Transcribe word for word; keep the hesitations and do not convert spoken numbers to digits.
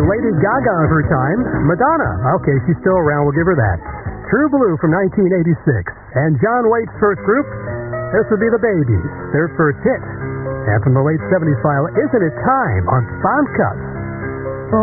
Lady Gaga of her time. Madonna. Okay, she's still around. We'll give her that. True Blue from nineteen eighty-six. And John Waite's first group, this would be the Babies, their first hit. And from the late seventies file, Isn't It Time on Fond Cuts.